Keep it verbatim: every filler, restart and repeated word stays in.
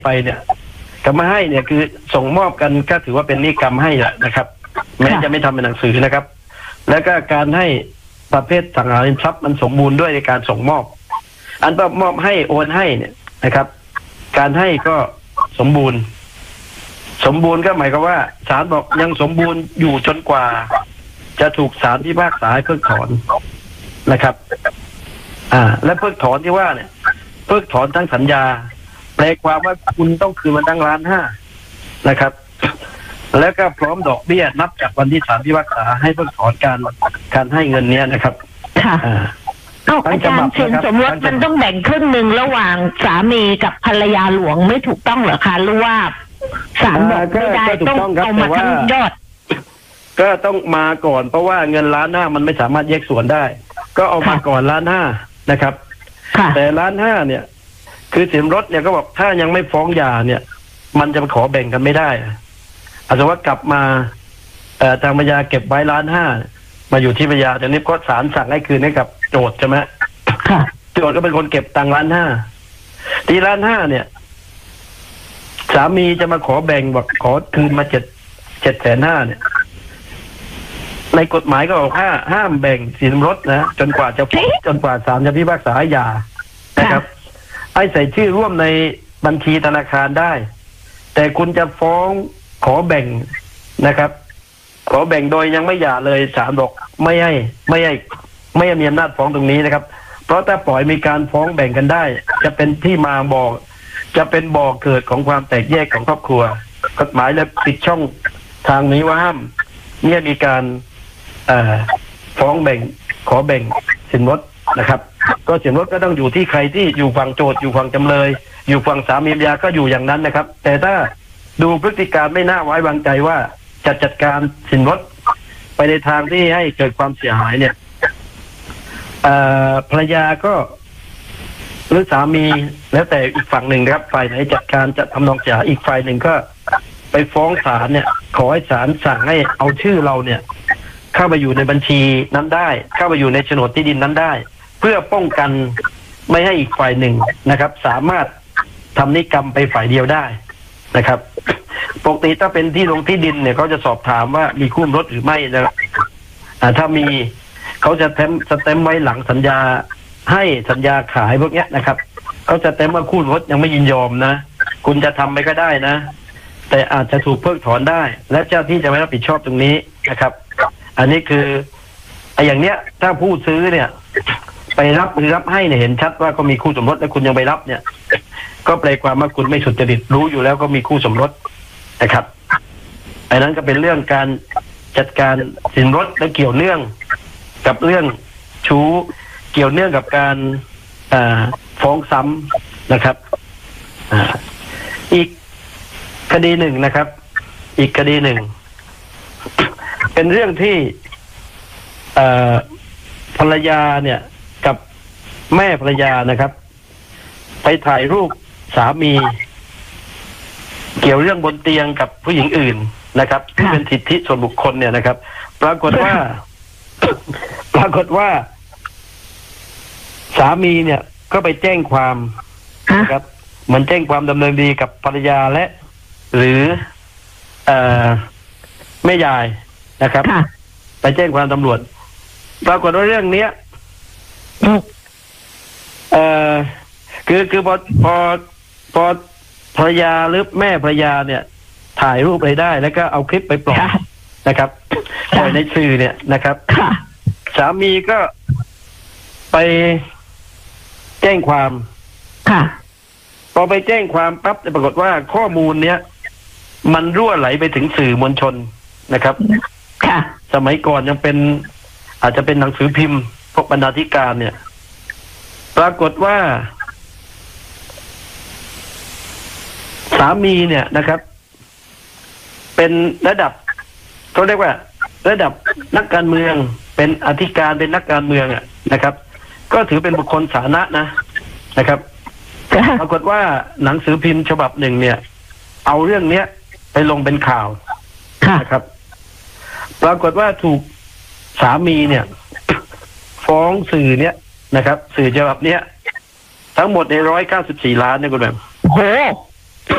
ไปเนี่ยกับมาให้เนี่ยคือส่งมอบกันก็ถือว่าเป็นนิกรรมให้แหละนะครับแม้จะไม่ทำเป็นหนังสือนะครับแล้วก็การให้ประเภทสังหาริมทรัพย์มันสมบูรณ์ด้วยในการส่งมอบอันมอบให้โอนให้เนี่ยนะครับการให้ก็สมบูรณ์สมบูรณ์ก็หมายความว่าศาลบอกยังสมบูรณ์อยู่จนกว่าจะถูกศาลพิพากษาให้เพิกถอนนะครับอ่าและเพิกถอนที่ว่าเนี่ยเพิกถอนทั้งสัญญาแปลความว่าคุณต้องคืนมันตั้งล้านห้านะครับแล้วก็พร้อมดอกเบี้ยนับจากวันที่ศาลพิพากษาให้เพิกถอนการการให้เงินเนี้ยนะครับค่ะอ้าวอาจารย์สินสมรสมันต้องแบ่งครึ่งหนึ่งระหว่างสามีกับภรรยาหลวงไม่ถูกต้องเหรอคะหรือว่าศาลบอกไม่ได้ต้องเอามาทั้งยอดก็ต้องมาก่อนเพราะว่าเงินล้านห้ามันไม่สามารถแยกส่วนได้ก็เอามาก่อนล้านห้านะครับแต่ล้านห้าเนี่ยคือสินรถเนี่ยก็บอกถ้ายังไม่ฟ้องหย่าเนี่ยมันจะมาขอแบ่งกันไม่ได้อาจจะว่ากลับมาเอ่อทางภรรยาเก็บไว้ล้านห้ามาอยู่ที่ภรรยาแต่นี้ก็ศาลสั่งให้คืนให้กับโจทย์ใช่ไหมโจทย์ก็เป็นคนเก็บตังค์ล้านห้าทีล้านห้าเนี่ยสามีจะมาขอแบ่งบอกขอคืนมาเจ็ดเจ็ดแสนห้าเนี่ยในกฎหมายก็บอกห้าห้ามแบ่งสินรถนะจนกว่าจะจนกว่าศาลจะพิพากษาหย่านะครับให้ใส่ชื่อร่วมในบัญชีธนาคารได้แต่คุณจะฟ้องขอแบ่งนะครับขอแบ่งโดยยังไม่หย่าเลยศาลบอกไม่ให้ไม่ให้ไม่ให้มีอำนาจฟ้องตรงนี้นะครับเพราะถ้าปล่อยมีการฟ้องแบ่งกันได้จะเป็นที่มาบอกจะเป็นบ่อเกิดของความแตกแยกของครอบครัวกฎหมายเลยปิดช่องทางนี้ว่าห้ามเนี่ยมีการฟ้องแบ่งขอแบ่งสินรถนะครับก็สินรถก็ต้องอยู่ที่ใครที่อยู่ฝั่งโจทย์อยู่ฝั่งจำเลยอยู่ฝั่งสามีภรรยาก็อยู่อย่างนั้นนะครับแต่ถ้าดูพฤติการไม่น่าไว้วางใจว่าจะจัดการสินรถไปในทางที่ให้เกิดความเสียหายเนี่ยภรรยาก็หรือสามีแล้วแต่อีกฝั่งหนึ่งครับฝ่ายไหนจัดการจะทำนองเสียหายอีกฝ่ายหนึ่งก็ไปฟ้องศาลเนี่ยขอให้ศาลสั่งให้เอาชื่อเราเนี่ยเข้าไปอยู่ในบัญชีนั้นได้เข้าไปอยู่ในโฉนดที่ดินนั้นได้เพื่อป้องกันไม่ให้อีกฝ่ายหนึ่งนะครับสามารถทำนิกรรมไปฝ่ายเดียวได้นะครับปกติถ้าเป็นที่ลงที่ดินเนี่ยเขาจะสอบถามว่ามีคู่รถหรือไม่นะครับถ้ามีเขาจะแต้มสแตมป์ไว้หลังสัญญาให้สัญญาขายพวกนี้นะครับเขาจะแต้มว่าคู่รถยังไม่ยินยอมนะคุณจะทำไปก็ได้นะแต่อาจจะถูกเพิกถอนได้และเจ้าที่จะไม่รับผิดชอบตรงนี้นะครับอันนี้คืออย่างเนี้ยถ้าผู้ซื้อเนี่ยไปรับหรือรับให้เนี่ยเห็นชัดว่าก็มีคู่สมรสแล้วคุณยังไปรับเนี่ยก็แปลความว่าคุณไม่สุจริตรู้อยู่แล้วก็มีคู่สมรสนะครับอันนั้นก็เป็นเรื่องการจัดการสินรถและเกี่ยวเนื่องกับเรื่องชู้เกี่ยวเนื่องกับการฟ้องซ้ำนะครับอีกคดีหนึ่งนะครับอีกคดีหนึ่งเป็นเรื่องที่ภรรยาเนี่ยกับแม่ภรรยานะครับไปถ่ายรูปสามีเกี่ยวเรื่องบนเตียงกับผู้หญิงอื่นนะครับที่เป็นสิทธิส่วนบุคคลเนี่ยนะครับปรากฏว่า ปรากฏว่าสามีเนี่ยก็ไปแจ้งความนะครับเหมือนแจ้งความดำเนินคดีกับภรรยาและหรือเอ่อแม่ยายนะครับไปแจ้งความตำรวจปรากฏว่าเรื่องเนี้ยเอ่อคือคือพอพอพอภรรยาหรือแม่ภรรยาเนี่ยถ่ายรูปไปได้แล้วก็เอาคลิปไปปล่อยนะครับปล่อยในสื่อเนี่ยนะครับสามีก็ไปแจ้งความพอไปแจ้งความปั๊บปรากฏว่าข้อมูลเนี้ยมันรั่วไหลไปถึงสื่อมวลชนนะครับสมัยก่อนยังเป็นอาจจะเป็นหนังสือพิมพ์พวกบรรณาธิการเนี่ยปรากฏว่าสามีเนี่ยนะครับเป็นระดับเขาเรียกว่าระดับนักการเมืองเป็นอธิการเป็นนักการเมืองอ่ะนะครับก็ถือเป็นบุคคลสาธารณะนะนะครับปรากฏว่าหนังสือพิมพ์ฉบับหนึ่งเนี่ยเอาเรื่องเนี้ยไปลงเป็นข่าวนะครับปรากฏว่าถูกสามีเนี่ยฟ้องสื่อเนี้ยนะครับสื่อฉบับเนี้ยทั้งหมดในร้อยเก้าสิบสี่ล้านเนี่ยคุณแม่โอ้